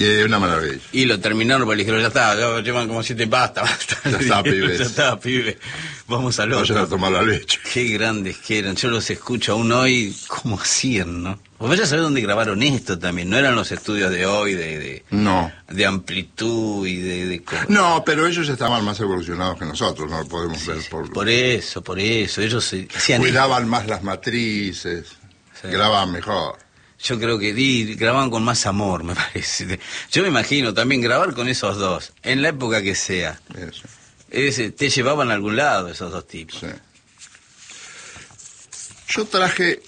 Una maravilla. Y lo terminaron porque le dijeron, ya está, ya llevan como 7, basta. Ya está, pibes. Ya está, pibe. Vamos al otro. Vayan a tomar la leche. Qué grandes que eran. Yo los escucho aún hoy, ¿cómo hacían, no? Pues vaya a saber dónde grabaron esto también. No eran los estudios de hoy, No. de amplitud y de cosas. No, pero ellos estaban más evolucionados que nosotros, no lo podemos ver Por eso. Ellos hacían cuidaban más las matrices, Sí. grababan mejor. Yo creo que grababan con más amor, me parece. Yo me imagino también grabar con esos dos, en la época que sea. Eso. Te llevaban a algún lado esos dos tipos. Sí. Yo traje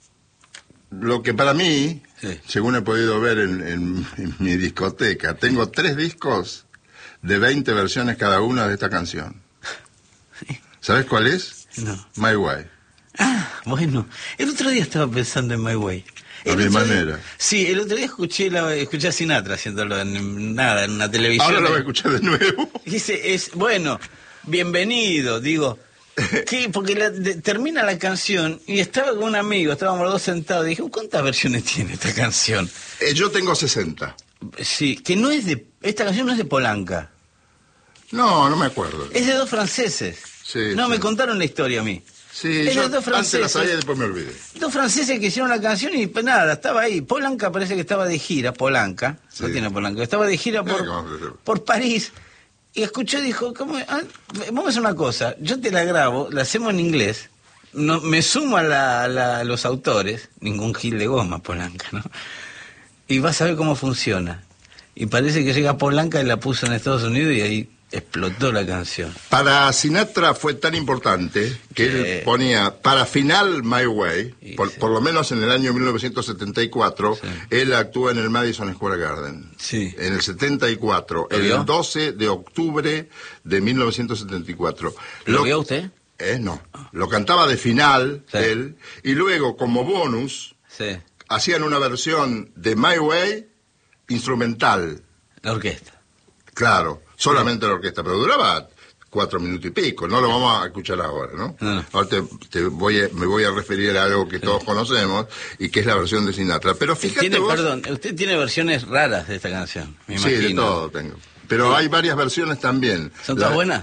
lo que para mí, Sí. según he podido ver en mi discoteca, tengo 3 discos de 20 versiones cada una de esta canción. Sí. ¿Sabes cuál es? No. My Way. Ah, bueno. El otro día estaba pensando en My Way. A mi manera. Sí, el otro día escuché a Sinatra haciéndolo en una televisión. Ahora lo voy a escuchar de nuevo. Dice, bueno, bienvenido, digo. ¿Qué? Porque termina la canción y estaba con un amigo, estábamos los dos sentados. Y dije, ¿cuántas versiones tiene esta canción? Yo tengo 60. Sí, que no es esta canción no es de Polanca. No me acuerdo. Es de 2 franceses. Sí, no, sí. me contaron la historia a mí. Sí, Es yo de 2 franceses. antes la sabía y después me olvidé. 2 franceses que hicieron la canción y pues nada, estaba ahí. Polanca parece que estaba de gira, Polanca, Sí. no tiene Polanca, estaba de gira por París. Y escuchó y dijo, vamos a hacer una cosa, yo te la grabo, la hacemos en inglés, no, me sumo a los autores, ningún gil de goma Polanca, ¿no? Y vas a ver cómo funciona. Y parece que llega Polanca y la puso en Estados Unidos y ahí explotó la canción. Para Sinatra fue tan importante que él ponía para final My Way, por lo menos en el año 1974, él actúa en el Madison Square Garden. Sí. En el 74, vio? el 12 de octubre de 1974. ¿Lo vio usted? No. Lo cantaba de final Sí. él, y luego como bonus Sí, hacían una versión de My Way instrumental. la orquesta. Claro, solamente la orquesta, pero duraba 4 minutos y pico, no lo vamos a escuchar ahora, ¿no? No. Ahora me voy a referir a algo que todos conocemos y que es la versión de Sinatra. Pero fíjate vos... Perdón, usted tiene versiones raras de esta canción, me Sí, imagino. de todo tengo. Pero hay varias versiones también. ¿Son todas buenas?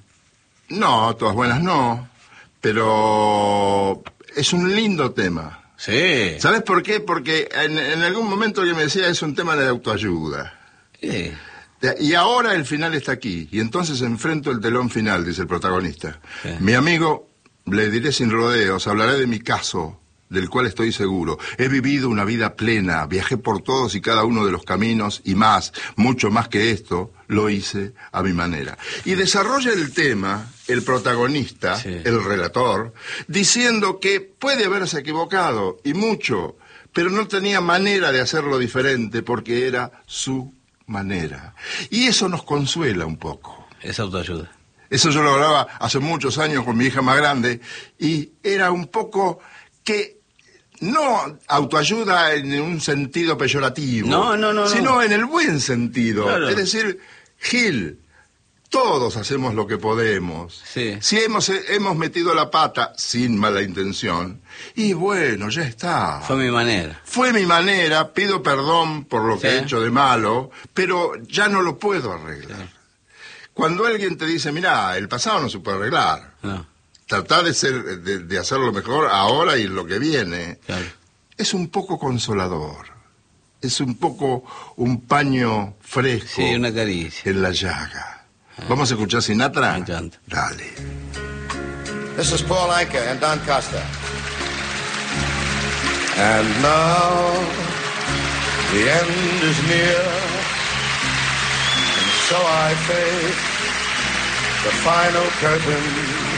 No, todas buenas no, pero es un lindo tema. Sí. ¿Sabes por qué? Porque en algún momento alguien me decía es un tema de autoayuda. Sí. Y ahora el final está aquí, y entonces enfrento el telón final, dice el protagonista. Sí. Mi amigo, le diré sin rodeos, hablaré de mi caso, del cual estoy seguro. He vivido una vida plena, viajé por todos y cada uno de los caminos, y más, mucho más que esto, lo hice a mi manera. Y desarrolla el tema, el protagonista, Sí. el relator, diciendo que puede haberse equivocado, y mucho, pero no tenía manera de hacerlo diferente, porque era su manera. Y eso nos consuela un poco. Es autoayuda. Eso yo lo hablaba hace muchos años con mi hija más grande, y era un poco que no autoayuda en un sentido peyorativo, No. sino en el buen sentido. Claro. Es decir, Gil, todos hacemos lo que podemos. Sí. Si hemos metido la pata sin mala intención, y bueno, ya está. Fue mi manera. Fue mi manera, pido perdón por lo que Sí. he hecho de malo, pero ya no lo puedo arreglar. Sí. Cuando alguien te dice, mirá, el pasado no se puede arreglar, No, tratar de hacerlo mejor ahora y lo que viene, claro. es un poco consolador. Es un poco un paño fresco Sí, una caricia. en la llaga. ¿Vamos a escuchar Sinatra? Me encanta. Dale. This is Paul Anka and Don Costa. And now the end is near, and so I face the final curtain.